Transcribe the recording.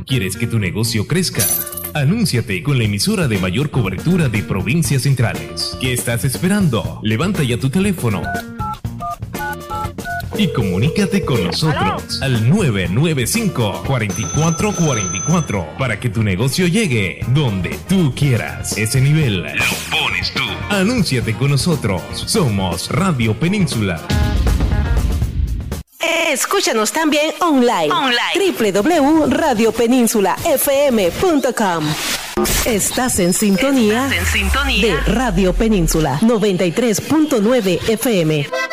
¿Quieres que tu negocio crezca? Anúnciate con la emisora de mayor cobertura de provincias centrales. ¿Qué estás esperando? Levanta ya tu teléfono y comunícate con nosotros al 995-4444 para que tu negocio llegue donde tú quieras. Ese nivel lo pones tú. Anúnciate con nosotros. Somos Radio Península. Escúchanos también online. www.radiopeninsulafm.com. Estás en sintonía de Radio Península 93.9 FM.